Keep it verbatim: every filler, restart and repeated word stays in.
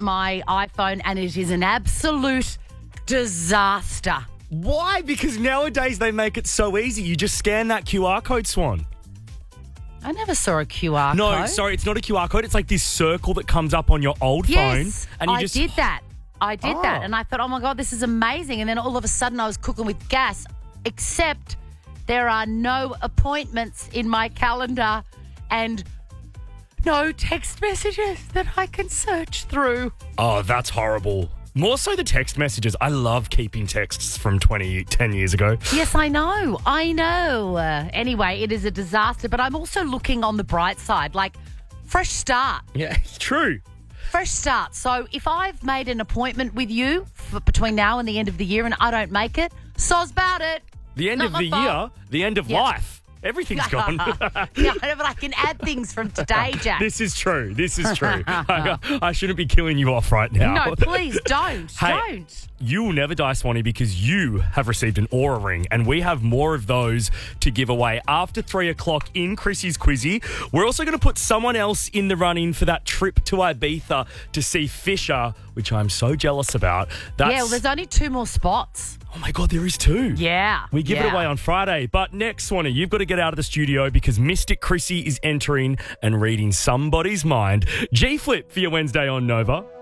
my iPhone and it is an absolute disaster. Why? Because nowadays they make it so easy. You just scan that Q R code, Swan. I never saw a Q R No, code. sorry, it's not a Q R code. It's like this circle that comes up on your old Yes, phone. And you I just... did that. I did Oh. that. And I thought, oh, my God, this is amazing. And then all of a sudden I was cooking with gas, except there are no appointments in my calendar and no text messages that I can search through. Oh, that's horrible. More so the text messages. I love keeping texts from twenty, ten years ago. Yes, I know. I know. Uh, anyway, it is a disaster, but I'm also looking on the bright side, like fresh start. Yeah, it's true. Fresh start. So if I've made an appointment with you for between now and the end of the year and I don't make it, soz about it. The end Not of my the fault. year, the end of Yeah. life. Everything's gone. Yeah, I know, but I can add things from today, Jack. This is true. This is true. I, I shouldn't be killing you off right now. No, please don't. Hey, Don't. You will never die, Swanee, because you have received an Aura ring, and we have more of those to give away after three o'clock in Chrissy's Quizzy. We're also going to put someone else in the running for that trip to Ibiza to see Fisher, which I'm so jealous about. That's, Yeah, well, there's only two more spots. oh my God, there is two. Yeah. We give yeah. it away on Friday. But next, Swanee, you've got to get out of the studio because Mystic Chrissy is entering and reading somebody's mind. G-Flip for your Wednesday on Nova.